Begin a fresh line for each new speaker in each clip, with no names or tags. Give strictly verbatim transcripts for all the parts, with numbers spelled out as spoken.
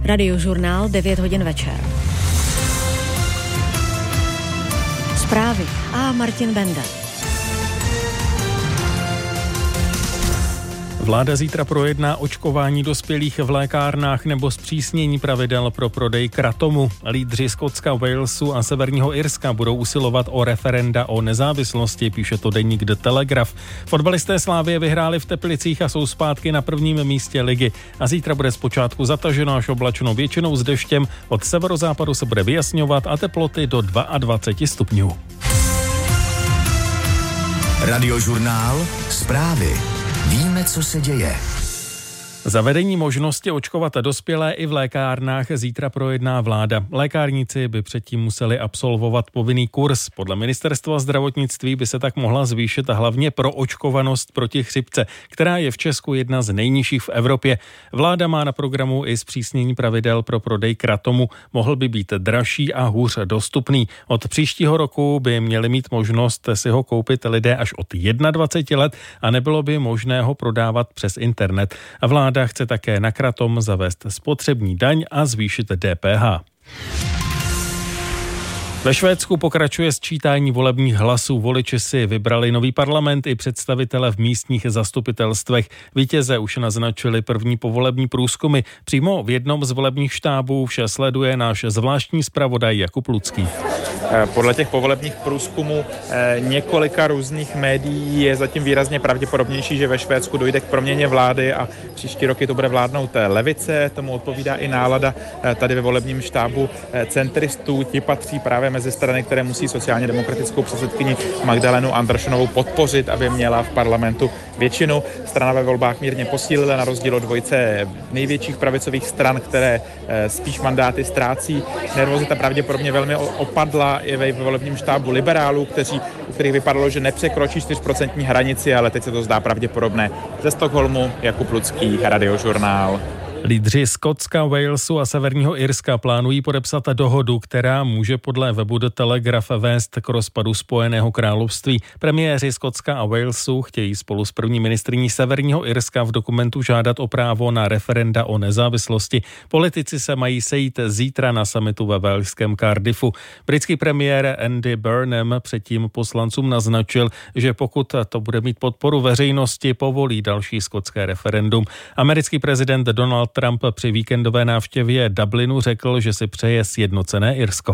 Radiožurnál devět hodin večer. Zprávy a Martin Benda.
Vláda zítra projedná očkování dospělých v lékárnách nebo zpřísnění pravidel pro prodej kratomu. Lídři Skotska, Walesu a Severního Irska budou usilovat o referenda o nezávislosti, píše to deník The Telegraph. Fotbalisté Slavie vyhráli v Teplicích a jsou zpátky na prvním místě ligy. A zítra bude zpočátku zataženo až oblačno, většinou s deštěm. Od severozápadu se bude vyjasňovat a teploty do dvacet dva stupňů.
Radiožurnál Zprávy. Víme, co se děje.
Zavedení možnosti očkovat dospělé i v lékárnách zítra projedná vláda. Lékárníci by předtím museli absolvovat povinný kurz. Podle ministerstva zdravotnictví by se tak mohla zvýšit hlavně proočkovanost proti chřipce, která je v Česku jedna z nejnižších v Evropě. Vláda má na programu i zpřísnění pravidel pro prodej kratomu. Mohl by být dražší a hůř dostupný. Od příštího roku by měli mít možnost si ho koupit lidé až od dvacet jedna let a nebylo by možné ho prodávat přes internet. A vláda Vláda chce také na kratom zavést spotřební daň a zvýšit D P H. Ve Švédsku pokračuje sčítání volebních hlasů. Voliči si vybrali nový parlament i představitele v místních zastupitelstvech. Vítěze už naznačili první povolební průzkumy. Přímo v jednom z volebních štábů vše sleduje náš zvláštní zpravodaj Jakub Lucký.
Podle těch povolebních průzkumů několika různých médií je zatím výrazně pravděpodobnější, že ve Švédsku dojde k proměně vlády a příští roky to bude vládnout levice. Tomu odpovídá i nálada tady ve volebním štábu centristů. Ti patří právě mezi strany, které musí sociálně demokratickou předsedkyni Magdalenu Andersonovou podpořit, aby měla v parlamentu většinu. Strana ve volbách mírně posílila na rozdíl od dvojice největších pravicových stran, které spíš mandáty ztrácí. Nervozita pravděpodobně velmi opadla i ve volebním štábu liberálů, kteří, u kterých vypadalo, že nepřekročí čtyři procenta hranici, ale teď se to zdá pravděpodobné. Ze Stockholmu Jakub Lucký, Radiožurnál.
Lídři Skotska, Walesu a Severního Irska plánují podepsat dohodu, která může podle webu The Telegraph vést k rozpadu Spojeného království. Premiéři Skotska a Walesu chtějí spolu s první ministryní Severního Irska v dokumentu žádat o právo na referenda o nezávislosti. Politici se mají sejít zítra na summitu ve waleském Cardiffu. Britský premiér Andy Burnham předtím poslancům naznačil, že pokud to bude mít podporu veřejnosti, povolí další skotské referendum. Americký prezident Donald Trump při víkendové návštěvě Dublinu řekl, že si přeje sjednocené Irsko.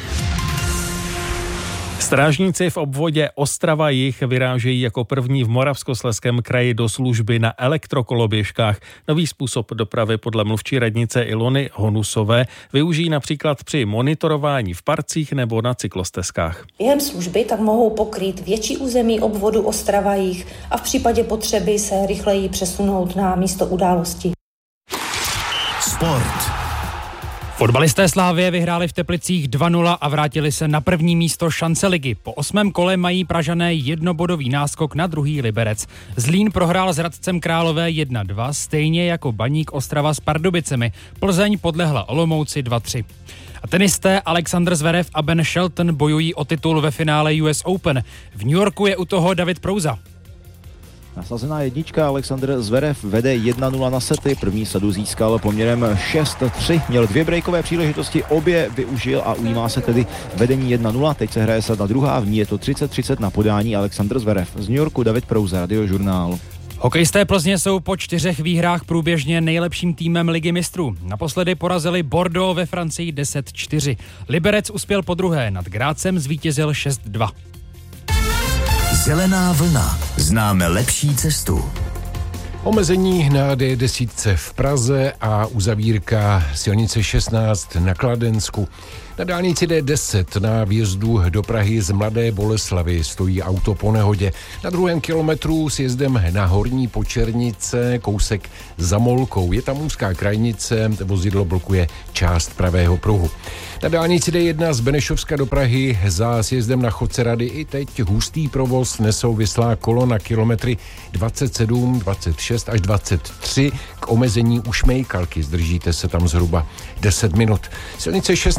Strážníci v obvodě Ostrava-Jih vyrážejí jako první v Moravskoslezském kraji do služby na elektrokoloběžkách. Nový způsob dopravy podle mluvčí radnice Ilony Honusové využijí například při monitorování v parcích nebo na cyklostezkách.
Během služby tak mohou pokrýt větší území obvodu Ostrava-Jih a v případě potřeby se rychleji přesunout na místo události.
Sport.
Fotbalisté Slavie vyhráli v Teplicích dva nula a vrátili se na první místo šance ligy. Po osmém kole mají Pražané jednobodový náskok na druhý Liberec. Zlín prohrál s Hradcem Králové jedna dva, stejně jako Baník Ostrava s Pardubicemi. Plzeň podlehla Olomouci dva tři. A tenisté Alexander Zverev a Ben Shelton bojují o titul ve finále U S Open. V New Yorku je u toho David Prouza.
Nasazená jednička Alexander Zverev vede jedna nula na sety, první sadu získal poměrem šest tři, měl dvě breakové příležitosti, obě využil a ujímá se tedy vedení jedna nula, teď se hraje sada druhá, v ní je to třicet třicet na podání Alexander Zverev. Z New Yorku David Prouza, Radiožurnál.
Hokejisté Plzně jsou po čtyřech výhrách průběžně nejlepším týmem Ligy mistrů. Naposledy porazili Bordeaux ve Francii deset čtyři. Liberec uspěl podruhé, nad Grácem zvítězil šest dva.
Zelená vlna. Známe lepší cestu.
Omezení na D deset v Praze a uzavírka silnice šestnáct na Kladensku. Na dálnici D deset na vjezdu do Prahy z Mladé Boleslavi stojí auto po nehodě. Na druhém kilometru s jezdem na Horní Počernice, kousek za Molkou. Je tam úzká krajnice, vozidlo blokuje část pravého pruhu. Na dálnici D jedna z Benešovska do Prahy za sjezdem na Chodce Rady i teď hustý provoz, nesouvislá kolona kilometry dvacet sedm, dvacet šest až dvacet tři. K omezení u Šmejkalky zdržíte se tam zhruba deset minut. Silnice šestnáct mezi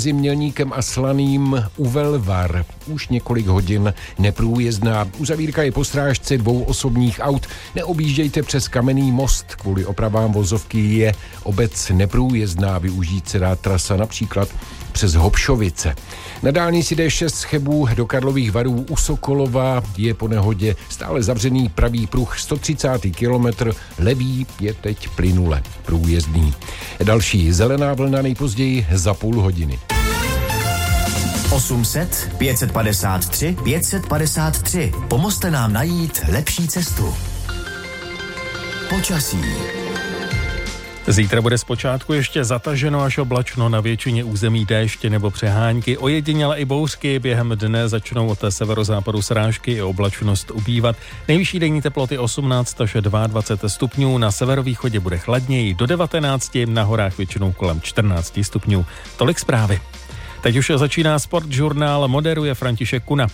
mezi Mělníkem a Slaným u Velvar. Už několik hodin neprůjezdná. Uzavírka je po strážce dvou osobních aut. Neobjíždějte přes Kamenný most. Kvůli opravám vozovky je obec neprůjezdná. Využít se dá trasa například přes Hopšovice. Na dálnici D šest z Chebu do Karlových Varů u Sokolova je po nehodě stále zavřený pravý pruh sto třicátý kilometr, levý je teď plynule průjezdný. Další zelená vlna nejpozději za půl hodiny.
osm set pět set padesát tři pět set padesát tři. Pomozte nám najít lepší cestu. Počasí.
Zítra bude zpočátku ještě zataženo až oblačno, na většině území déšť nebo přehánky. Ojediněle i bouřky, během dne začnou od severozápadu srážky i oblačnost ubývat. Nejvyšší denní teploty osmnáct až dvacet dva stupňů, na severovýchodě bude chladněji do devatenácti, na horách většinou kolem čtrnáct stupňů. Tolik zprávy. Teď už začíná Sportžurnál, moderuje František Kuna.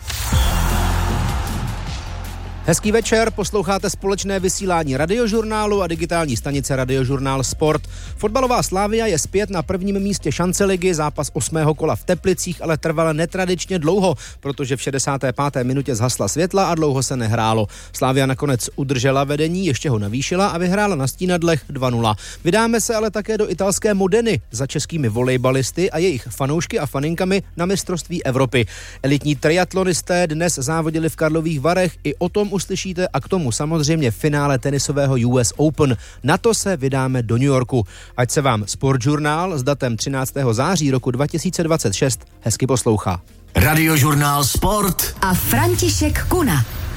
Hezký večer, posloucháte společné vysílání Radiožurnálu a digitální stanice Radiožurnál Sport. Fotbalová Slavia je zpět na prvním místě šanceligy, zápas osmého kola v Teplicích, ale trval netradičně dlouho, protože v šedesáté páté minutě zhasla světla a dlouho se nehrálo. Slavia nakonec udržela vedení, ještě ho navýšila a vyhrála na Stínadlech dva nula. Vydáme se ale také do italské Modeny za českými volejbalisty a jejich fanoušky a faninkami na mistrovství Evropy. Elitní triatlonisté dnes závodili v Karlových Varech, i o tom uslyšíte, a k tomu samozřejmě finále tenisového U S Open. Na to se vydáme do New Yorku. Ať se vám Sportžurnál s datem třináctého září roku dva tisíce dvacet šest hezky poslouchá.
Radiožurnál Sport
a František Kuna.